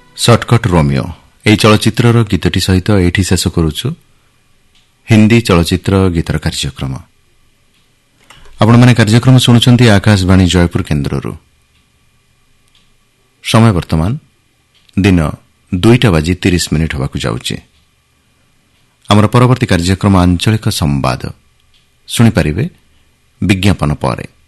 Shortcut ରୋମିଓ ଏହି ଚଳଚ୍ଚିତ୍ରର ଗୀତଟି ସହିତ ଏଇଠି ଶେଷ କରୁଛୁ ହିନ୍ଦୀ ଚଳଚ୍ଚିତ୍ର ଗୀତର କାର୍ଯ୍ୟକ୍ରମ। ଆପଣମାନେ କାର୍ଯ୍ୟକ୍ରମ ଶୁଣୁଛନ୍ତି ଆକାଶବାଣୀ ଜୟପୁର କେନ୍ଦ୍ରରୁ। ସମୟ ବର୍ତ୍ତମାନ ଦିନ 2:30 ହେବାକୁ ଯାଉଛି। ଆମର ପରବର୍ତ୍ତୀ କାର୍ଯ୍ୟକ୍ରମ ଆଞ୍ଚଳିକ ସମ୍ବାଦ ଶୁଣିପାରିବେ ବିଜ୍ଞାପନ ପରେ।